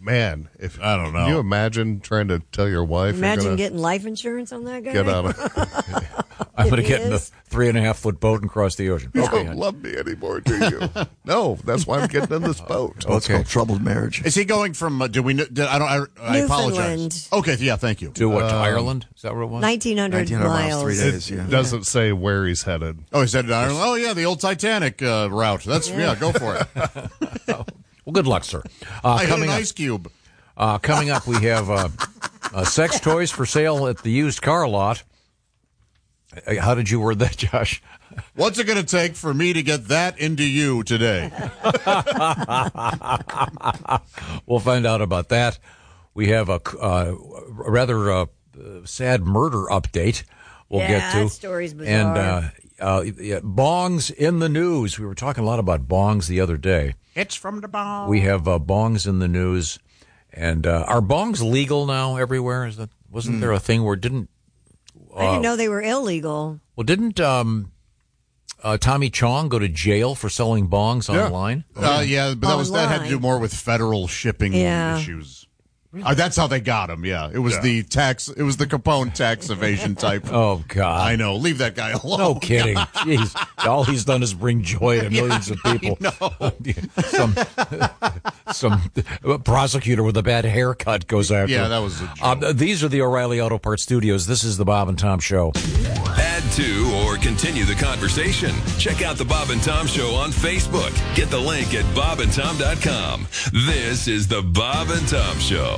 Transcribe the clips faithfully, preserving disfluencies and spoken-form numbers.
Man, if I don't know. Can you imagine trying to tell your wife? Imagine you're gonna getting life insurance on that guy. Get out of. I'm going to It get in the is. three and a half foot boat and cross the ocean. You Okay, don't honey. love me anymore, do you? No, that's why I'm getting in this boat. Oh, it's Okay. called troubled marriage. Is he going from? Uh, did we? Did, I don't. I, I apologize. Newfoundland. Okay. Yeah. Thank you. To what? To Um, Ireland? Is that where it was? nineteen hundred nineteen hundred miles, miles. three It days. Yeah. doesn't say where he's headed. Oh, he said it. Ireland. Oh, yeah, the old Titanic uh, route. That's yeah. Yeah. Go for it. Well, good luck, sir. Uh, I hit an coming up, ice cube. uh, coming up, we have uh, uh, sex toys for sale at the used car lot. Uh, How did you word that, Josh? What's it going to take for me to get that into you today? We'll find out about that. We have a uh, rather uh, sad murder update we'll Yeah, get to. that story's bizarre. And uh, uh, yeah, bongs in the news. We were talking a lot about bongs the other day. It's from the ball. We have uh, bongs in the news. And uh, are bongs legal now everywhere? Is that Wasn't Hmm. there a thing where it didn't... I didn't know they were illegal. Well, didn't um, uh, Tommy Chong go to jail for selling bongs online? Uh, yeah, but that was that had to Online. do more with federal shipping Yeah. issues. Uh, that's how they got him. Yeah, it was Yeah. the tax. It was the Capone tax evasion type. Oh, God. I know. Leave that guy alone. No kidding. Jeez. All he's done is bring joy to millions of people. some some prosecutor with a bad haircut goes after Yeah, him. that was a joke. Uh, these are the O'Reilly Auto Parts Studios. This is the Bob and Tom Show. Add to or continue the conversation. Check out the Bob and Tom Show on Facebook. Get the link at bob and tom dot com. This is the Bob and Tom Show.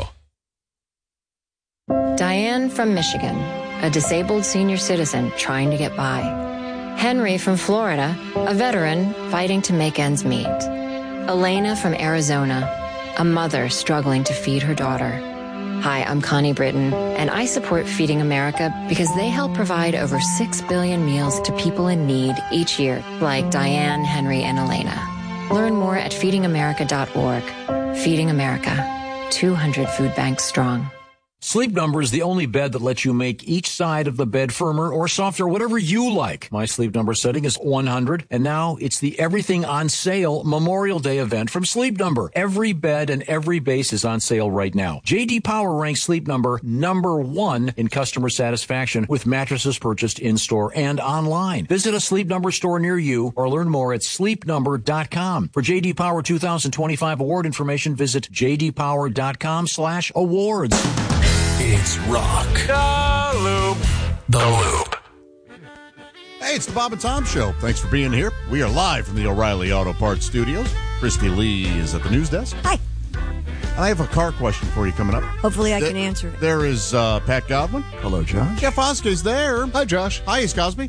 Diane from Michigan, a disabled senior citizen trying to get by. Henry from Florida, a veteran fighting to make ends meet. Elena from Arizona, a mother struggling to feed her daughter. Hi, I'm Connie Britton, and I support Feeding America because they help provide over six billion meals to people in need each year, like Diane, Henry, and Elena. Learn more at feeding america dot org. Feeding America, two hundred food banks strong. Sleep Number is the only bed that lets you make each side of the bed firmer or softer, whatever you like. My Sleep Number setting is one hundred, and now it's the Everything on Sale Memorial Day event from Sleep Number. Every bed and every base is on sale right now. J D Power ranks Sleep Number number one in customer satisfaction with mattresses purchased in-store and online. Visit a Sleep Number store near you or learn more at sleep number dot com. For J D Power two thousand twenty-five award information, visit j d power dot com slash awards. It's rock. The Loop. The Loop. Hey, it's the Bob and Tom Show. Thanks for being here. We are live from the O'Reilly Auto Parts Studios. Christy Lee is at the news desk. Hi. And I have a car question for you coming up. Hopefully I Th- can answer it. There is uh, Pat Godwin. Hello, Josh. Jeff Oskey's there. Hi, Josh. Hi, East Cosby.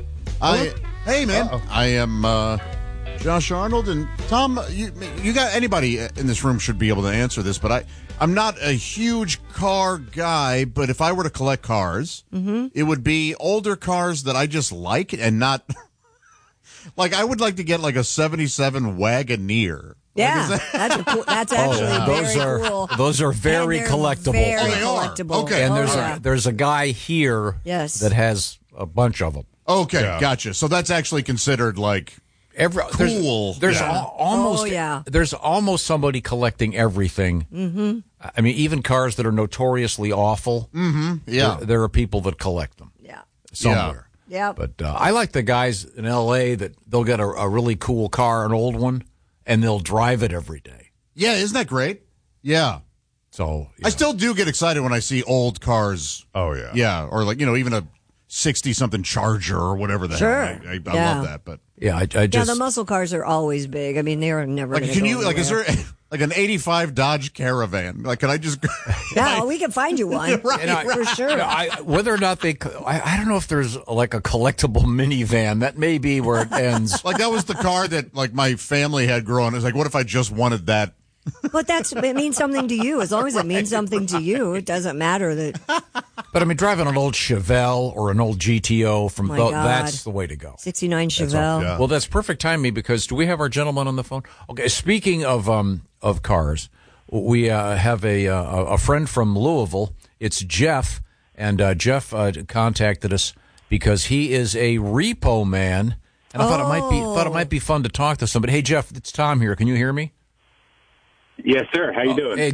I, hey, man. Uh-oh. I am uh, Josh Arnold. And Tom, you, you got anybody in this room should be able to answer this, but I, I'm not a huge car guy, but if I were to collect cars, Mm-hmm. it would be older cars that I just like and not... like, I would like to get like a seventy-seven Wagoneer. Yeah, Like, is that- that's a cool, that's actually Oh, those very are cool. those are very And they're collectible. Very Oh, they are? collectible. Okay. And Oh, there's yeah. a there's a guy here Yes. that has a bunch of them. Okay, Yeah. gotcha. So that's actually considered like... Every, Cool. There's, there's Yeah. al- almost Oh, yeah. there's almost somebody collecting everything. Mm-hmm. I mean, even cars that are notoriously awful. Mm-hmm. Yeah. There, there are people that collect them Yeah. somewhere. Yeah. But uh, I like the guys in L A that they'll get a, a really cool car, an old one, and they'll drive it every day. Yeah, isn't that great? Yeah. So I still do get excited when I see old cars. Oh, yeah. Yeah, or like, you know, even a sixty-something Charger or whatever the Sure. hell. I, I, I Yeah. love that, but... yeah, I, I Yeah, just the muscle cars are always big. I mean, they are never Like, going to can go you, like, is anywhere. there, like, an eighty-five Dodge Caravan? Like, can I just... Yeah, we can find you one. Right, And I- For sure. you know, I, whether or not they, co- I, I don't know if there's like a collectible minivan. That may be where it ends. Like, that was the car that, like, my family had growing. It was like, what if I just wanted that? But that's it means something to you. As long as it means something to you, it doesn't matter that. But I mean, driving an old Chevelle or an old G T O from My the, God. that's the way to go. sixty-nine Chevelle. yeah. Well, that's perfect timing because do we have our gentleman on the phone? Okay, speaking of um of cars, we uh, have a uh, a friend from Louisville. It's Jeff, and uh, Jeff uh, contacted us because he is a repo man, and I thought it might be thought it might be fun to talk to somebody. Hey, Jeff, it's Tom here. Can you hear me? Yes, sir. How you doing? Hey,